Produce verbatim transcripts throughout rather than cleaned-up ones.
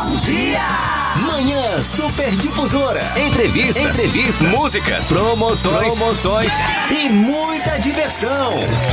Bom dia! Manhã Super Difusora. Entrevistas, Entrevistas, músicas, promoções, promoções e muita diversão.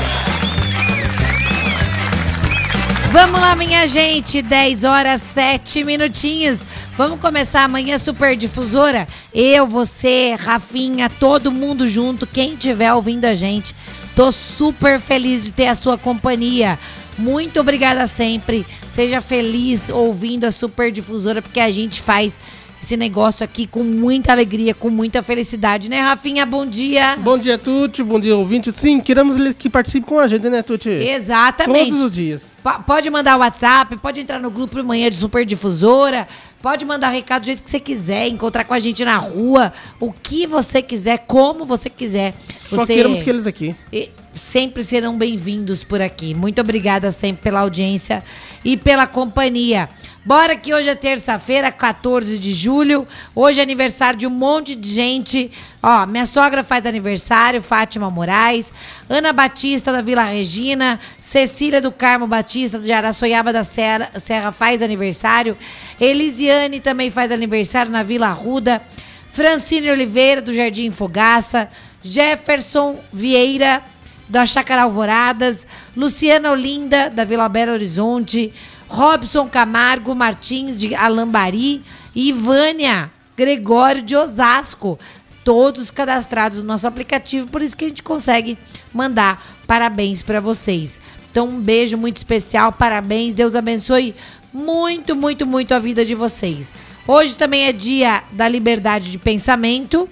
Vamos lá, minha gente, dez horas, sete minutinhos. Vamos começar amanhã Super Difusora. Eu, você, Rafinha, todo mundo junto. Quem estiver ouvindo a gente, tô super feliz de ter a sua companhia. Muito obrigada sempre. Seja feliz ouvindo a Super Difusora, porque a gente faz esse negócio aqui com muita alegria, com muita felicidade, né, Rafinha? Bom dia. Bom dia, Tuti. Bom dia, ouvinte. Sim, queremos que participe com a gente, né, Tuti? Exatamente. Todos os dias. P- pode mandar o WhatsApp, pode entrar no grupo Manhã de Super Difusora, pode mandar recado do jeito que você quiser, encontrar com a gente na rua, o que você quiser, como você quiser. Só Você... queremos que eles aqui. E sempre serão bem-vindos por aqui. Muito obrigada sempre pela audiência e pela companhia. Bora que hoje é terça-feira, quatorze de julho. Hoje é aniversário de um monte de gente. Ó, minha sogra faz aniversário, Fátima Moraes, Ana Batista da Vila Regina, Cecília do Carmo Batista de Araçoiaba da Serra, Serra faz aniversário, Elisiane também faz aniversário na Vila Arruda, Francine Oliveira do Jardim Fogaça, Jefferson Vieira da Chácara Alvoradas, Luciana Olinda da Vila Belo Horizonte, Robson Camargo Martins de Alambari e Vânia Gregório de Osasco, todos cadastrados no nosso aplicativo, por isso que a gente consegue mandar parabéns para vocês. Então um beijo muito especial, parabéns, Deus abençoe muito, muito, muito a vida de vocês. Hoje também é dia da liberdade de pensamento.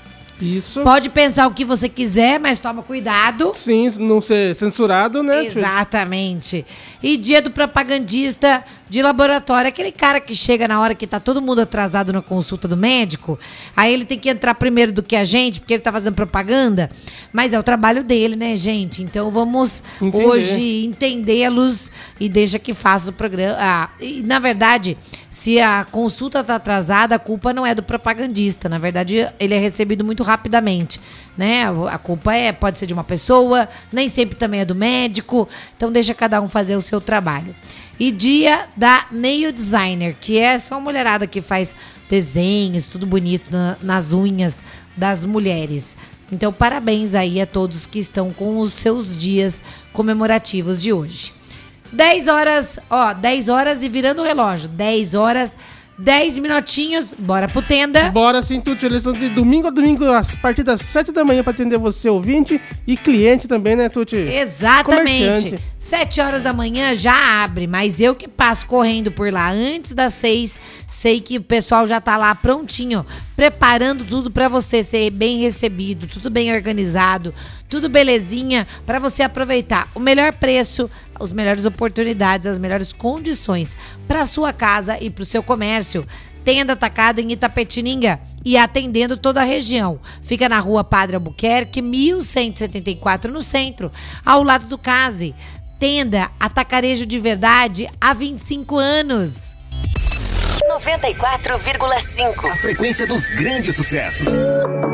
Isso. Pode pensar o que você quiser, mas toma cuidado. Sim, não ser censurado, né? Exatamente. E dia do propagandista de laboratório, aquele cara que chega na hora que tá todo mundo atrasado na consulta do médico, aí ele tem que entrar primeiro do que a gente, porque ele tá fazendo propaganda, mas é o trabalho dele, né, gente? Então vamos Entender. hoje entendê-los e deixa que faça o programa. Ah, e, na verdade, se a consulta tá atrasada, a culpa não é do propagandista, na verdade ele é recebido muito rapidamente, né? A culpa é, pode ser de uma pessoa, nem sempre também é do médico, então deixa cada um fazer o seu trabalho. E dia da nail designer, que é essa mulherada que faz desenhos, tudo bonito na, nas unhas das mulheres. Então parabéns aí a todos que estão com os seus dias comemorativos de hoje. dez horas, ó, dez horas e virando o relógio, dez horas, dez minutinhos, bora pro Tenda. Bora sim, Tuti. Eles são de domingo a domingo, a partir das sete da manhã, pra atender você, ouvinte e cliente também, né, Tuti? Exatamente. Comerciante. Sete horas da manhã já abre, mas eu que passo correndo por lá antes das seis, sei que o pessoal já tá lá prontinho, preparando tudo pra você ser bem recebido, tudo bem organizado, tudo belezinha, pra você aproveitar o melhor preço, as melhores oportunidades, as melhores condições pra sua casa e pro seu comércio. Tenda Atacado em Itapetininga e atendendo toda a região. Fica na rua Padre Albuquerque, mil cento e setenta e quatro no centro, ao lado do Case. Tenda Atacarejo de Verdade há vinte e cinco anos. noventa e quatro vírgula cinco. A frequência dos grandes sucessos.